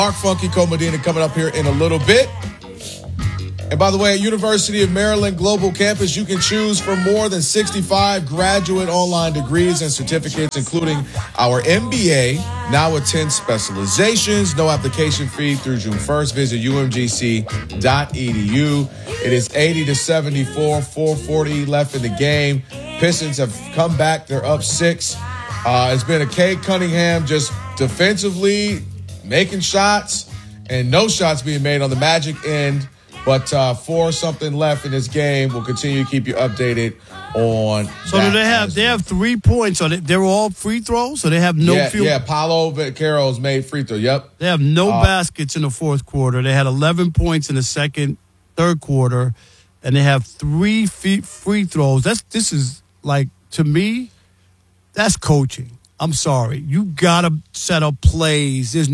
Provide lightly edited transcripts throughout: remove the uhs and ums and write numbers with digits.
Mark Funky Comedina coming up here in a little bit. And by the way, at University of Maryland Global Campus, you can choose from more than 65 graduate online degrees and certificates, including our MBA, now with 10 specializations. No application fee through June 1st. Visit umgc.edu. It is 80-74, 4:40 left in the game. Pistons have come back. They're up 6. It's been a Cade Cunningham just defensively making shots and no shots being made on the Magic end. But 4 something left in this game. We'll continue to keep you updated on. So do they have 3 points on it? They're all free throws, so they have no field. Yeah, Paolo Vaquero's made free throw. Yep. They have no baskets in the fourth quarter. They had 11 points in the third quarter, and they have 3 free throws. This is like, to me, that's coaching. I'm sorry. You gotta set up plays. There's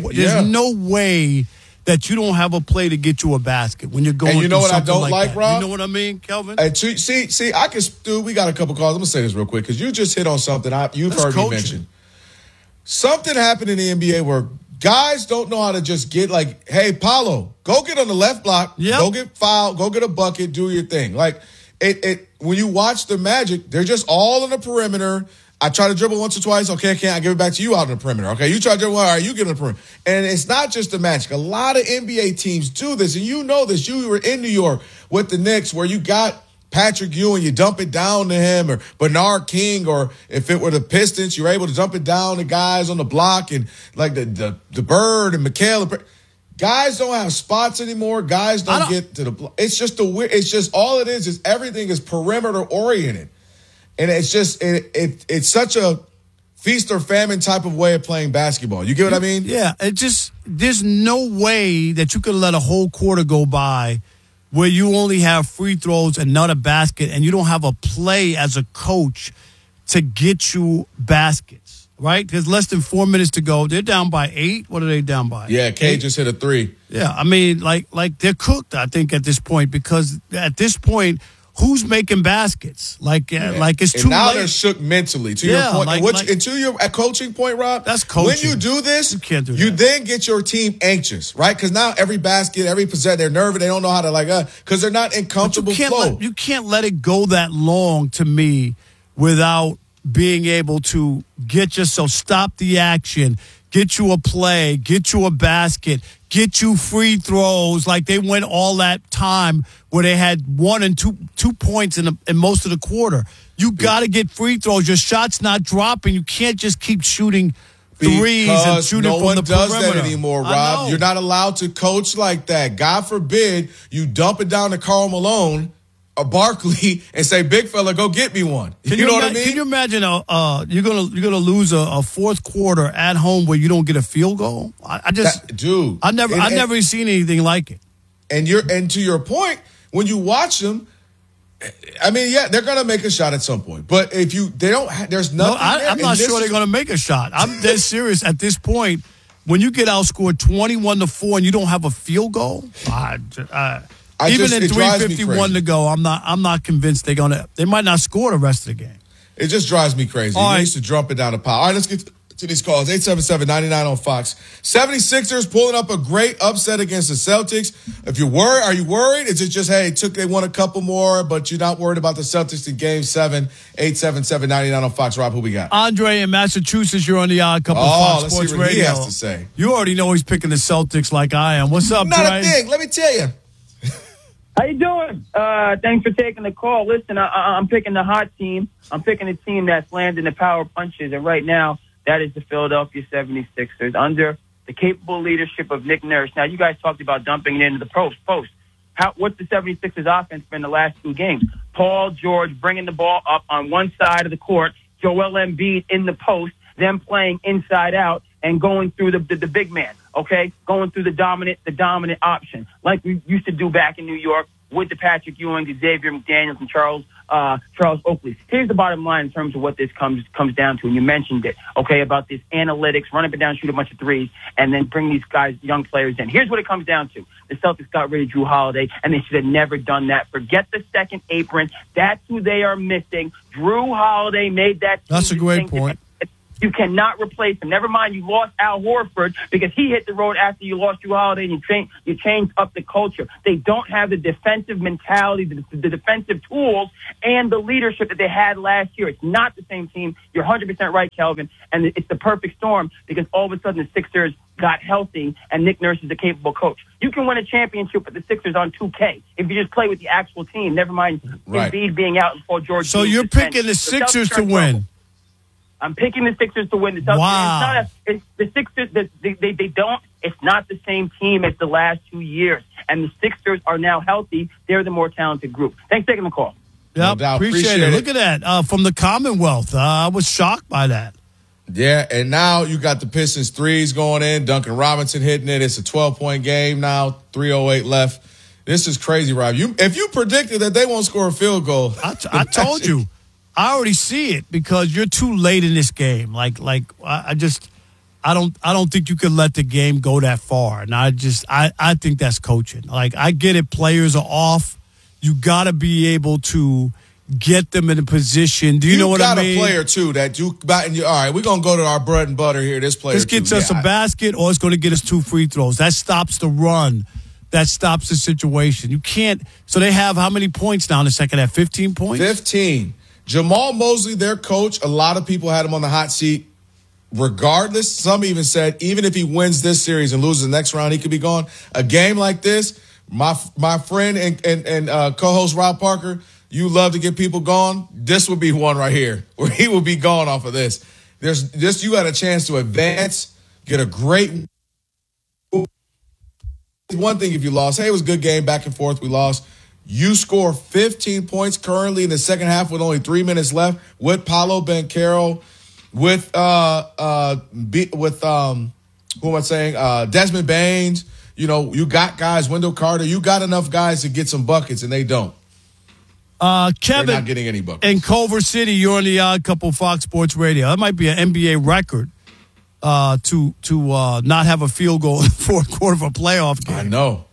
no way that you don't have a play to get you a basket when you're going. And you know what I don't like, that. Rob? You know what I mean, Kelvin? See, I can. Dude, we got a couple calls. I'm gonna say this real quick because you just hit on something you've heard me mention. Something happened in the NBA where guys don't know how to just get like, hey, Paolo, go get on the left block, go get fouled, go get a bucket, do your thing. Like it. When you watch the Magic, they're just all on the perimeter. I try to dribble once or twice. Okay, I can't. I give it back to you out in the perimeter. Okay, you try to dribble. All right, you get in the perimeter. And it's not just the Magic. A lot of NBA teams do this, and you know this. You were in New York with the Knicks where you got Patrick Ewing, you dump it down to him, or Bernard King, or if it were the Pistons, you're able to dump it down to guys on the block and like the Bird and McHale. Guys don't have spots anymore. Guys don't get to the block. It's just it's just all it is everything is perimeter oriented. And it's just it's such a feast or famine type of way of playing basketball. You get what I mean? Yeah. There's no way that you could let a whole quarter go by where you only have free throws and not a basket, and you don't have a play as a coach to get you baskets, right? There's less than 4 minutes to go. They're down by 8. What are they down by? Yeah, Cade just hit a 3. Yeah, I mean, like they're cooked, I think, at this point, because at this point, who's making baskets? Like it's too now late. They're shook mentally. To your point, and to your coaching point, Rob. That's coaching. When you do this, you can't do you that. then get your team anxious, right? Because now every basket, every possession, they're nervous. They don't know how to because they're not in comfortable flow. You can't let it go that long, to me, without being able to get yourself, stop the action, get you a play, get you a basket, get you free throws. Like they went all that time where they had 1 and 2 points in most of the quarter. You got to get free throws. Your shot's not dropping. You can't just keep shooting threes and shooting from the perimeter. No one does that anymore, Rob. You're not allowed to coach like that. God forbid you dump it down to Karl Malone or Barkley and say, "Big fella, go get me one." You know what I mean? Can you imagine you're gonna lose a fourth quarter at home where you don't get a field goal? I've never seen anything like it. And to your point, when you watch them, I mean, yeah, they're gonna make a shot at some point. But if they don't, there's nothing. No, I'm not sure they're gonna make a shot. I'm dead serious at this point. When you get outscored 21-4 and you don't have a field goal, even in 3:51 to go, I'm not convinced they might not score the rest of the game. It just drives me crazy. He needs to drop it down to power. All right, let's get to these calls. 877-99 on Fox. 76ers pulling up a great upset against the Celtics. If you're worried, are you worried? Is it just, hey, they won a couple more, but you're not worried about the Celtics in Game 7? 877-99 on Fox. Rob, who we got? Andre in Massachusetts. You're on the Odd Couple Fox Sports Radio. Let's see what he has to say. You already know he's picking the Celtics like I am. What's up, Not Dre? a thing. Let me tell you. How you doing? Thanks for taking the call. Listen, I'm picking the hot team. I'm picking a team that's landing the power punches, and right now, that is the Philadelphia 76ers under the capable leadership of Nick Nurse. Now, you guys talked about dumping it into the post. What's the 76ers offense been the last 2 games? Paul George bringing the ball up on one side of the court, Joel Embiid in the post, them playing inside out and going through the big man, okay? Going through the dominant option, like we used to do back in New York with the Patrick Ewing, Xavier McDaniels, and Charles Oakley. Here's the bottom line in terms of what this comes down to, and you mentioned it, okay, about this analytics, run up and down, shoot a bunch of threes, and then bring these guys, young players in. Here's what it comes down to. The Celtics got rid of Drew Holiday, and they should have never done that. Forget the second apron. That's who they are missing. Drew Holiday made that team. That's a great point. You cannot replace him. Never mind, you lost Al Horford because he hit the road after you lost Jrue Holiday and you changed up the culture. They don't have the defensive mentality, the defensive tools, and the leadership that they had last year. It's not the same team. You're 100% right, Kelvin. And it's the perfect storm because all of a sudden the Sixers got healthy and Nick Nurse is a capable coach. You can win a championship with the Sixers on 2K if you just play with the actual team. Never mind Embiid being out and Paul George. So you're picking the Sixers to win. I'm picking the Sixers to win. The Sixers, they don't. It's not the same team as the last 2 years. And the Sixers are now healthy. They're the more talented group. Thanks for taking the call. Yep, no appreciate it. Look at that. From the Commonwealth. I was shocked by that. Yeah, and now you got the Pistons threes going in. Duncan Robinson hitting it. It's a 12-point game now. 3:08 left. This is crazy, Rob. If you predicted that they won't score a field goal. I told you. I already see it because you're too late in this game. I don't think you could let the game go that far. And I think that's coaching. I get it. Players are off. You got to be able to get them in a position. Do you know what I mean? You got a player too that you all right, we're going to go to our bread and butter here. This player. This gets us a basket or it's going to get us 2 free throws. That stops the run. That stops the situation. You can't. So they have how many points now in the second half? 15 points? 15. Jamal Mosley, their coach, a lot of people had him on the hot seat. Regardless, some even said even if he wins this series and loses the next round, he could be gone. A game like this, my friend and co-host Rob Parker, you love to get people gone. This would be one right here where he would be gone off of this. You had a chance to advance, get a great. One thing if you lost, hey, it was a good game, back and forth, we lost. You score 15 points currently in the second half with only 3 minutes left with Paolo Banchero, with who am I saying? Desmond Baines. You know, you got guys, Wendell Carter. You got enough guys to get some buckets, and they don't. Kevin, they're not getting any buckets. In Culver City, you're on the Odd Couple Fox Sports Radio. That might be an NBA record to not have a field goal in the fourth quarter of a playoff game. I know.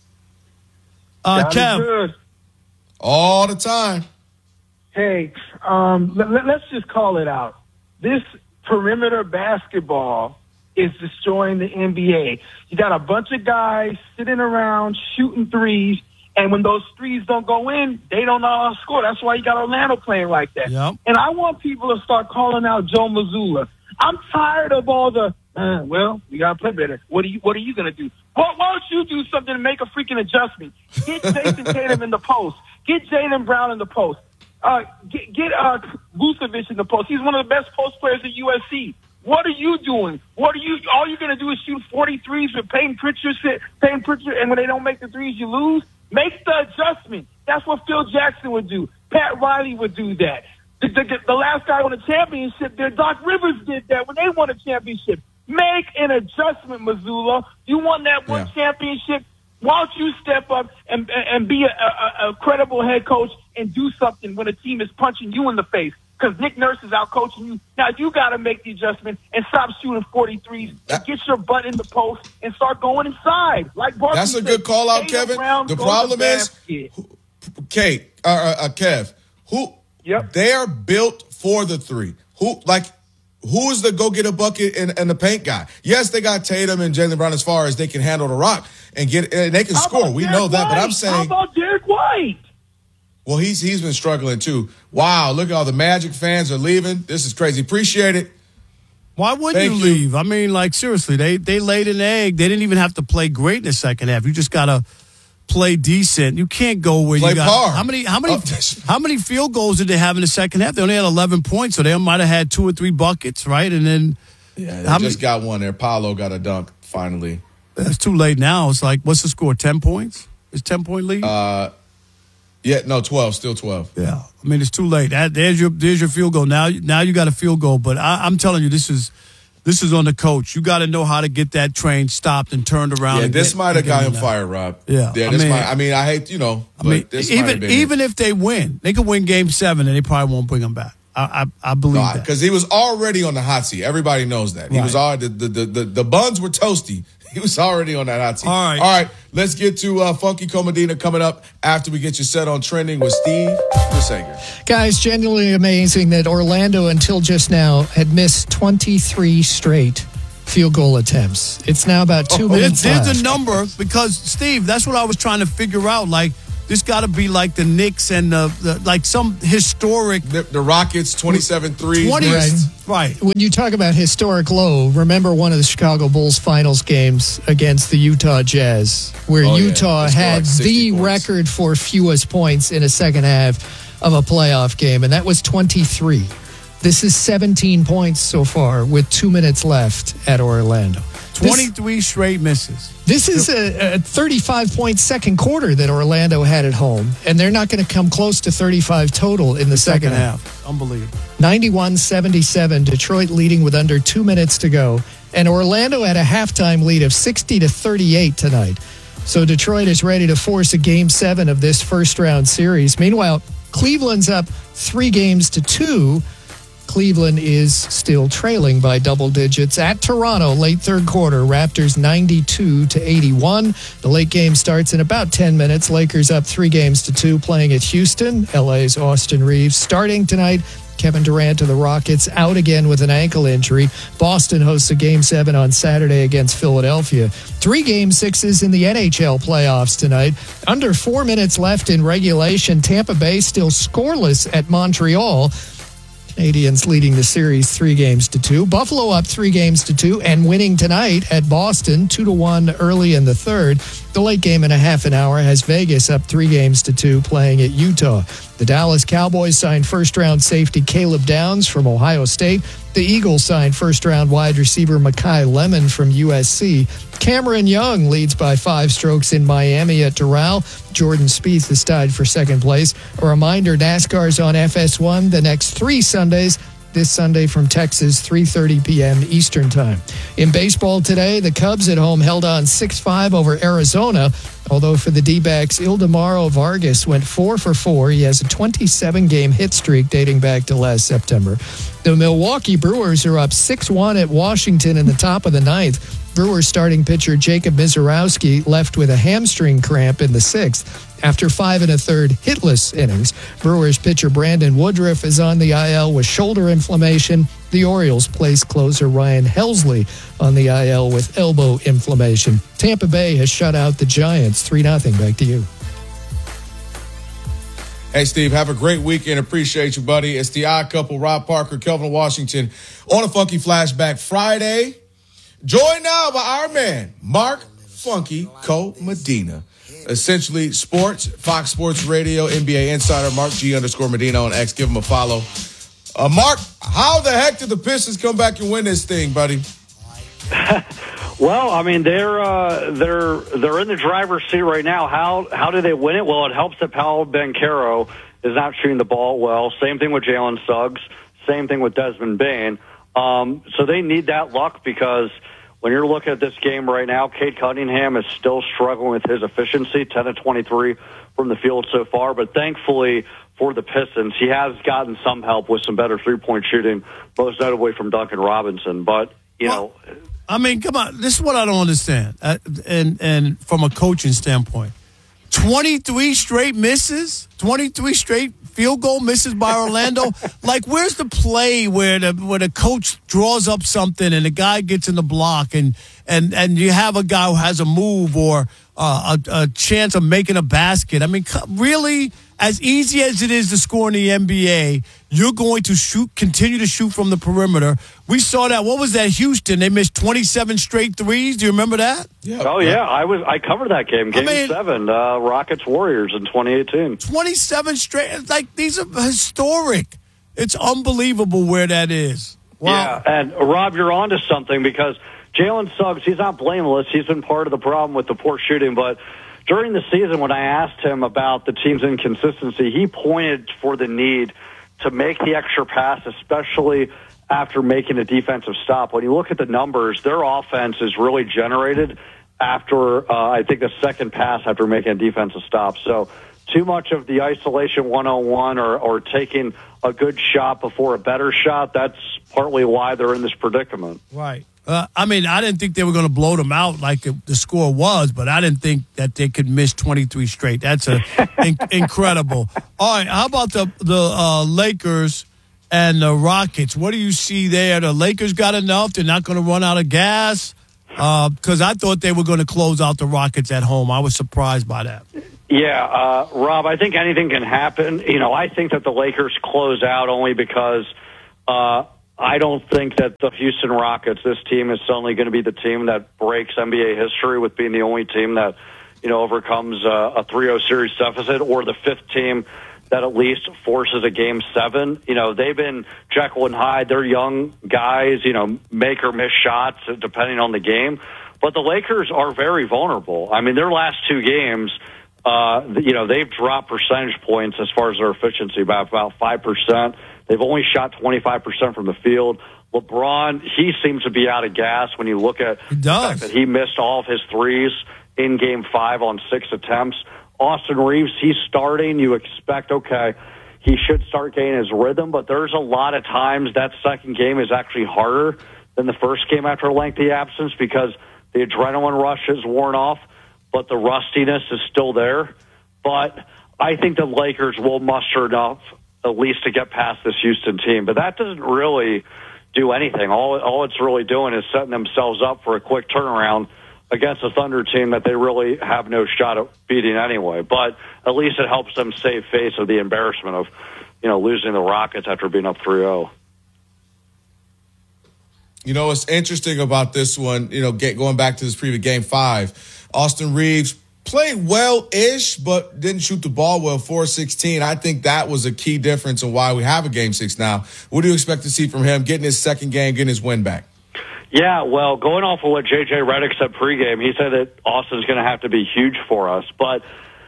Kev. All the time. Hey, let's just call it out. This perimeter basketball is destroying the NBA. You got a bunch of guys sitting around shooting threes, and when those threes don't go in, they don't know how to score. That's why you got Orlando playing like that. Yep. And I want people to start calling out Joe Mazzulla. I'm tired of all the, we got to play better. What are you going to do? Why don't you do something to make a freaking adjustment? Get Jason Tatum in the post. Get Jaylen Brown in the post. Get Vucevic in the post. He's one of the best post players at USC. What are you doing? All you're going to do is shoot 43s with Peyton Pritchard, and when they don't make the threes, you lose? Make the adjustment. That's what Phil Jackson would do. Pat Riley would do that. The last guy on the championship there, Doc Rivers, did that when they won a championship. Make an adjustment, Mazzulla. You won that one championship. Why don't you step up and be a credible head coach and do something when a team is punching you in the face? Because Nick Nurse is out coaching you. Now you got to make the adjustment and stop shooting 43s. Get your butt in the post and start going inside. Like Barkley That's a good call out, Kevin. The problem is, Kev, they are built for the three. Who's the go get a bucket and the paint guy? Yes, they got Tatum and Jaylen Brown as far as they can handle the rock and they can score. We know that, but I'm saying, how about Derek White? Well, he's been struggling too. Wow, look at all the Magic fans are leaving. This is crazy. Appreciate it. Why wouldn't you leave? I mean, seriously, they laid an egg. They didn't even have to play great in the second half. You just gotta play decent. You can't go where you got par. How many field goals did they have in the second half? They only had 11 points, so they might have had 2 or 3 buckets, right? And then they just got one there. Paolo got a dunk finally. It's too late now. It's like, what's the score? 10 points? It's 10-point lead. 12, still 12. Yeah, I mean, it's too late. There's your field goal. Now you got a field goal, but I'm telling you, this is on the coach. You got to know how to get that train stopped and turned around. Yeah, this might have got him fired, Rob. Yeah, I hate, even if they win, they could win Game 7 and they probably won't bring him back. I believe that because he was already on the hot seat. Everybody knows that he was already the buns were toasty. He was already on that hot seat. All right. Let's get to Funky Comedina coming up after we get you set on trending with Steve Brisanger. Guys, genuinely amazing that Orlando, until just now, had missed 23 straight field goal attempts. It's now about 2 minutes left. There's a number, because, Steve, that's what I was trying to figure out. Like, this got to be like the Knicks and the like some historic. The Rockets, 27 threes. Right. When you talk about historic low, remember one of the Chicago Bulls finals games against the Utah Jazz, where Utah had the record for fewest points in a second half of a playoff game, and that was 23. This is 17 points so far with 2 minutes left at Orlando. 23 straight misses. This is a 35-point second quarter that Orlando had at home, and they're not going to come close to 35 total in the second half. Unbelievable. 91-77, Detroit leading with under 2 minutes to go, and Orlando had a halftime lead of 60-38 tonight. So Detroit is ready to force a Game 7 of this first-round series. Meanwhile, Cleveland's up 3-2. Cleveland is still trailing by double digits at Toronto, late third quarter. Raptors 92-81. The late game starts in about 10 minutes. Lakers up 3-2 playing at Houston. LA's Austin Reeves starting tonight. Kevin Durant of the Rockets out again with an ankle injury. Boston hosts a Game 7 on Saturday against Philadelphia. 3 Game 6s in the NHL playoffs tonight. Under 4 minutes left in regulation. Tampa Bay still scoreless at Montreal. Canadians leading the series 3-2. Buffalo up 3-2 and winning tonight at Boston 2-1 early in the third. The late game in a half an hour has Vegas up 3-2 playing at Utah. The Dallas Cowboys signed first-round safety Caleb Downs from Ohio State. The Eagles signed first-round wide receiver Mekhi Lemon from USC. Cameron Young leads by 5 strokes in Miami at Doral. Jordan Spieth is tied for second place. A reminder, NASCAR's on FS1 the next 3 Sundays. This Sunday from Texas, 3:30 p.m. Eastern Time. In baseball today, the Cubs at home held on 6-5 over Arizona. Although for the D-backs, Ildemaro Vargas went 4 for 4. He has a 27-game hit streak dating back to last September. The Milwaukee Brewers are up 6-1 at Washington in the top of the ninth. Brewers starting pitcher Jacob Mizorowski left with a hamstring cramp in the 6th after 5 1/3 hitless innings. Brewers pitcher Brandon Woodruff is on the IL with shoulder inflammation. The Orioles place closer Ryan Helsley on the IL with elbow inflammation. Tampa Bay has shut out the Giants 3-0. Back to you. Hey, Steve, have a great weekend. Appreciate you, buddy. It's the Odd Couple, Rob Parker, Kelvin Washington on a Funky Flashback Friday. Joined now by our man, Mark Funky Comedina. Essentially Sports, Fox Sports Radio, NBA Insider, Mark G_Medina on X. Give him a follow. Mark, how the heck did the Pistons come back and win this thing, buddy? Well, I mean, they're in the driver's seat right now. How do they win it? Well, it helps that Paolo Banchero is not shooting the ball well. Same thing with Jalen Suggs. Same thing with Desmond Bane. So they need that luck, because when you're looking at this game right now, Cade Cunningham is still struggling with his efficiency, 10 of 23 from the field so far. But thankfully for the Pistons, he has gotten some help with some better three-point shooting, most notably from Duncan Robinson. But, you know, I mean, come on. This is what I don't understand. And from a coaching standpoint, 23 straight misses, 23 straight field goal misses by Orlando. Like, where's the play where the coach draws up something and the guy gets in the block and you have a guy who has a move or a chance of making a basket? I mean, really, as easy as it is to score in the NBA, you're going to continue to shoot from the perimeter. We saw that. What was that, Houston? They missed 27 straight threes. Do you remember that? Yeah. Oh, yeah. I covered that game. Game 7, Rockets Warriors in 2018. 27 straight. Like, these are historic. It's unbelievable where that is. Wow. Yeah, and Rob, you're onto something, because Jalen Suggs, he's not blameless. He's been part of the problem with the poor shooting, but during the season, when I asked him about the team's inconsistency, he pointed for the need to make the extra pass, especially after making a defensive stop. When you look at the numbers, their offense is really generated after, I think, the second pass after making a defensive stop. So too much of the isolation 101 or taking a good shot before a better shot, that's partly why they're in this predicament. Right. I didn't think they were going to blow them out like the score was, but I didn't think that they could miss 23 straight. That's incredible. All right, how about the Lakers and the Rockets? What do you see there? The Lakers got enough. They're not going to run out of gas. Because I thought they were going to close out the Rockets at home. I was surprised by that. Yeah, Rob, I think anything can happen. I think that the Lakers close out only because I don't think that the Houston Rockets, this team, is suddenly going to be the team that breaks NBA history with being the only team that, overcomes a 3-0 series deficit, or the fifth team that at least forces a Game 7. They've been Jekyll and Hyde. They're young guys, make or miss shots depending on the game. But the Lakers are very vulnerable. I mean, their last two games, they've dropped percentage points as far as their efficiency by about 5%. They've only shot 25% from the field. LeBron, he seems to be out of gas when you look at the fact that he missed all of his threes in Game 5 on 6 attempts. Austin Reeves, he's starting. You expect, okay, he should start gaining his rhythm, but there's a lot of times that second game is actually harder than the first game after a lengthy absence because the adrenaline rush is worn off, but the rustiness is still there. But I think the Lakers will muster enough at least to get past this Houston team. But that doesn't really do anything. All it's really doing is setting themselves up for a quick turnaround against a Thunder team that they really have no shot at beating anyway. But at least it helps them save face of the embarrassment of, losing the Rockets after being up 3-0. What's interesting about this one, going back to this previous Game 5, Austin Reeves played well-ish, but didn't shoot the ball well, 4-16. I think that was a key difference in why we have a Game 6 now. What do you expect to see from him getting his second game, getting his win back? Yeah, well, going off of what J.J. Redick said pregame, he said that Austin's going to have to be huge for us. But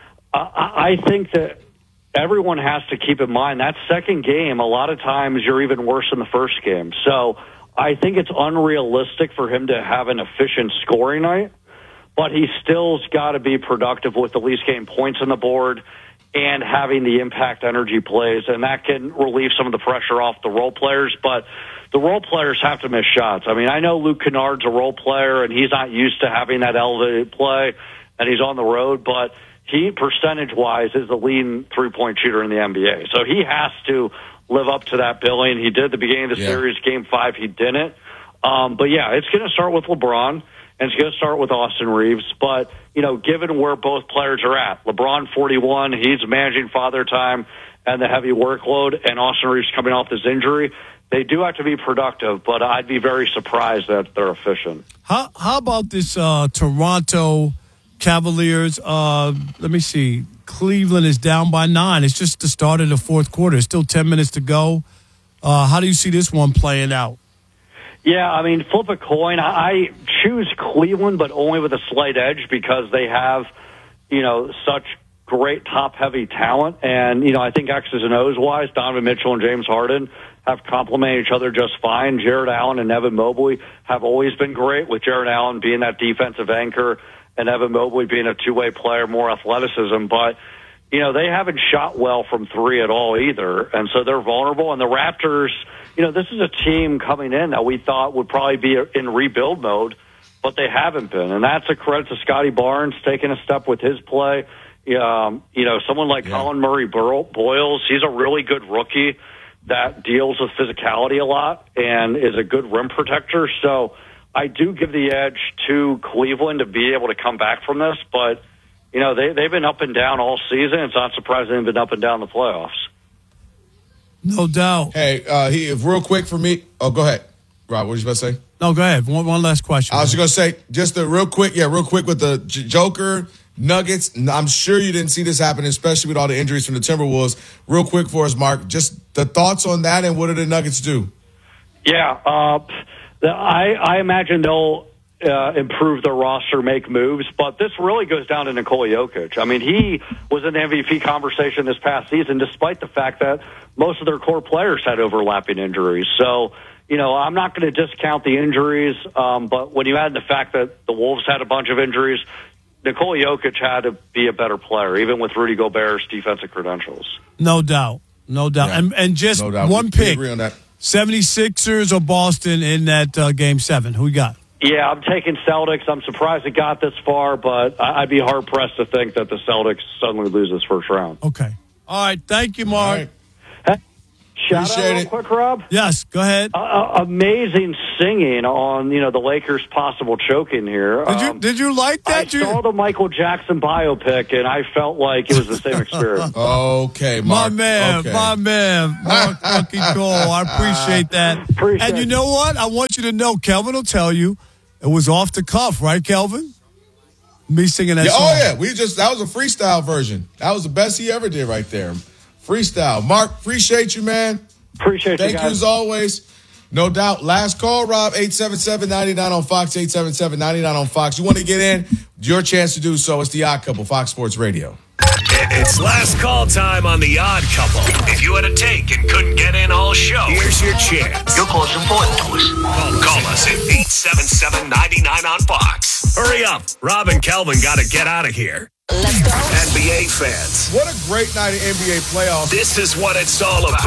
I think that everyone has to keep in mind that second game, a lot of times you're even worse than the first game. So I think it's unrealistic for him to have an efficient scoring night, but he still's got to be productive with at least getting points on the board and having the impact energy plays, and that can relieve some of the pressure off the role players. But the role players have to miss shots. I mean, I know Luke Kennard's a role player, and he's not used to having that elevated play, and he's on the road, but he, percentage-wise, is the leading three-point shooter in the NBA. So he has to live up to that billing. He did at the beginning of the series, Game 5, he didn't. But, yeah, it's going to start with LeBron, and it's going to start with Austin Reeves. But, given where both players are at, LeBron 41, he's managing father time and the heavy workload, and Austin Reeves coming off this injury, they do have to be productive, but I'd be very surprised that they're efficient. How about this Toronto Cavaliers? Let me see. Cleveland is down by 9. It's just the start of the fourth quarter. It's still 10 minutes to go. How do you see this one playing out? Yeah, I mean, flip a coin. I choose Cleveland, but only with a slight edge because they have, such great top-heavy talent. And, I think X's and O's wise, Donovan Mitchell and James Harden have complemented each other just fine. Jared Allen and Evan Mobley have always been great, with Jared Allen being that defensive anchor and Evan Mobley being a two-way player, more athleticism. But, they haven't shot well from three at all either. And so they're vulnerable. And the Raptors, this is a team coming in that we thought would probably be in rebuild mode, but they haven't been. And that's a credit to Scotty Barnes taking a step with his play. Someone like Colin Murray-Boyles, he's a really good rookie that deals with physicality a lot and is a good rim protector. So I do give the edge to Cleveland to be able to come back from this. But, they've been up and down all season. It's not surprising they've been up and down the playoffs. No doubt. Hey, real quick for me. Oh, go ahead. Rob, what were you about to say? No, go ahead. One last question. I was just going to say, just real quick with the Joker Nuggets. I'm sure you didn't see this happen, especially with all the injuries from the Timberwolves. Real quick for us, Mark, just the thoughts on that and what do the Nuggets do? Yeah, I imagine they'll improve their roster, make moves, but this really goes down to Nikola Jokic. I mean, he was in the MVP conversation this past season, despite the fact that most of their core players had overlapping injuries. So, I'm not going to discount the injuries, but when you add the fact that the Wolves had a bunch of injuries, Nikola Jokic had to be a better player, even with Rudy Gobert's defensive credentials. No doubt. Yeah. And just no doubt. one pick. Agree on that. 76ers or Boston in that Game 7? Who we got? Yeah, I'm taking Celtics. I'm surprised it got this far, but I'd be hard-pressed to think that the Celtics suddenly lose this first round. Okay. All right. Thank you, Mark. Right. Shout out real quick, Rob. Yes, go ahead. Amazing singing on the Lakers' possible choking here. Did you like that? I saw the Michael Jackson biopic, and I felt like it was the same experience. Okay, Mark. My man, Mark fucking Cole. I appreciate that. And you know what? I want you to know, Kelvin will tell you, it was off the cuff, right, Kelvin? Me singing that song. Oh yeah, that was a freestyle version. That was the best he ever did right there. Freestyle. Mark, appreciate you, man. Appreciate you, guys. Thank you as always. No doubt. Last call, Rob, 877-99 on Fox, 877-99 on Fox. You want to get in? Your chance to do so. It's The Odd Couple, Fox Sports Radio. It's last call time on The Odd Couple. If you had a take and couldn't get in all show, here's your chance. Your call is important to us. Call us at 877-99 on Fox. Hurry up. Rob and Kelvin got to get out of here. Let's go. NBA fans. What a great night of NBA playoffs. This is what it's all about.